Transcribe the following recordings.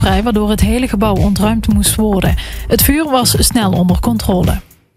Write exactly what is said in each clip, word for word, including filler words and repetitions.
waardoor het hele gebouw ontruimd moest worden. Het vuur was snel onder controle.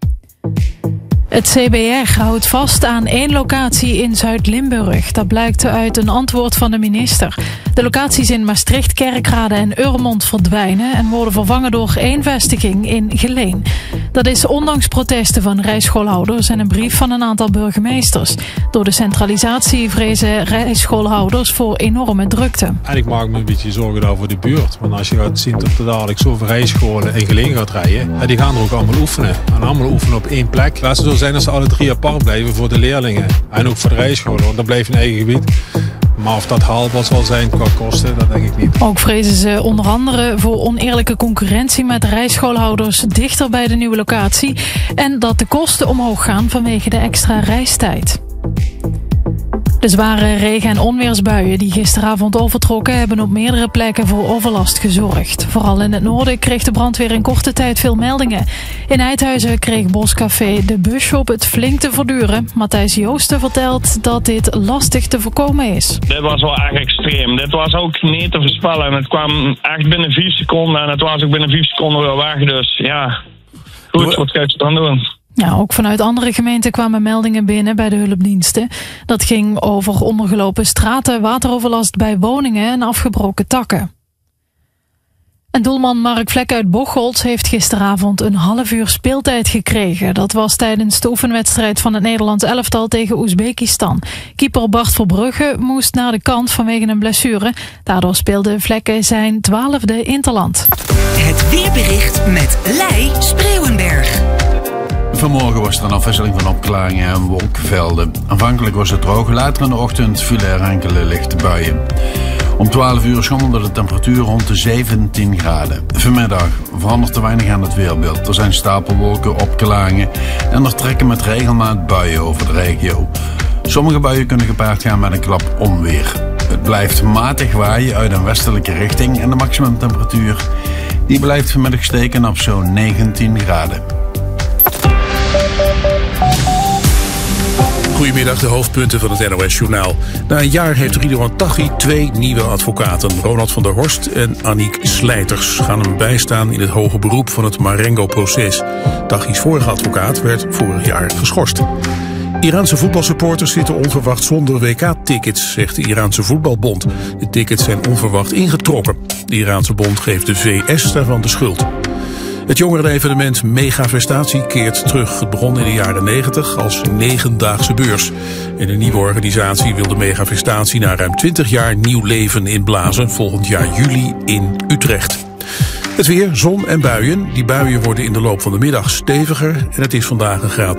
Het C B R houdt vast aan één locatie in Zuid-Limburg. Dat blijkt uit een antwoord van de minister. De locaties in Maastricht, Kerkrade en Urmond verdwijnen en worden vervangen door één vestiging in Geleen. Dat is ondanks protesten van rijschoolhouders en een brief van een aantal burgemeesters. Door de centralisatie vrezen rijschoolhouders voor enorme drukte. En ik maak me een beetje zorgen daar voor de buurt. Want als je gaat zien dat er dadelijk zoveel rijscholen in Geleen gaat rijden, ja, die gaan er ook allemaal oefenen. En allemaal oefenen op één plek. Laat het zo zijn dat ze alle drie apart blijven voor de leerlingen. En ook voor de rijscholen, want dan blijft een eigen gebied. Maar of dat haalbaar zal zijn qua kosten, dat denk ik niet. Ook vrezen ze onder andere voor oneerlijke concurrentie met rijschoolhouders dichter bij de nieuwe locatie. En dat de kosten omhoog gaan vanwege de extra reistijd. De zware regen- en onweersbuien die gisteravond overtrokken hebben op meerdere plekken voor overlast gezorgd. Vooral in het noorden kreeg de brandweer in korte tijd veel meldingen. In Eidhuizen kreeg Boscafé de busshop het flink te verduren. Matthijs Joosten vertelt dat dit lastig te voorkomen is. Dit was wel echt extreem. Dit was ook niet te voorspellen. Het kwam echt binnen vier seconden en het was ook binnen vier seconden weer weg. Dus ja, goed, wat kan je dan doen? Ja, ook vanuit andere gemeenten kwamen meldingen binnen bij de hulpdiensten. Dat ging over ondergelopen straten, wateroverlast bij woningen en afgebroken takken. En doelman Mark Vlek uit Bocholt heeft gisteravond een half uur speeltijd gekregen. Dat was tijdens de oefenwedstrijd van het Nederlands elftal tegen Oezbekistan. Keeper Bart Verbrugge moest naar de kant vanwege een blessure. Daardoor speelde Vlek zijn twaalfde interland. Het weerbericht met Lei Spreeuwenberg. Vanmorgen was er een afwisseling van opklaringen en wolkenvelden. Aanvankelijk was het droog, later in de ochtend vielen er enkele lichte buien. Om twaalf uur schommelde de temperatuur rond de zeventien graden. Vanmiddag verandert er weinig aan het weerbeeld. Er zijn stapelwolken, opklaringen en er trekken met regelmaat buien over de regio. Sommige buien kunnen gepaard gaan met een klap onweer. Het blijft matig waaien uit een westelijke richting en de maximumtemperatuur die blijft vanmiddag steken op zo'n negentien graden. Goedemiddag, de hoofdpunten van het N O S-journaal. Na een jaar heeft Ridouan Taghi twee nieuwe advocaten. Ronald van der Horst en Aniek Slijters gaan hem bijstaan in het hoge beroep van het Marengo-proces. Taghi's vorige advocaat werd vorig jaar geschorst. Iraanse voetbalsupporters zitten onverwacht zonder W K-tickets, zegt de Iraanse voetbalbond. De tickets zijn onverwacht ingetrokken. De Iraanse bond geeft de V S daarvan de schuld. Het jongerenevenement Megafestatie keert terug. Het begon in de jaren negentig als negendaagse beurs. En de nieuwe organisatie wil de Megafestatie na ruim twintig jaar nieuw leven inblazen. Volgend jaar juli in Utrecht. Het weer, zon en buien. Die buien worden in de loop van de middag steviger en het is vandaag een graad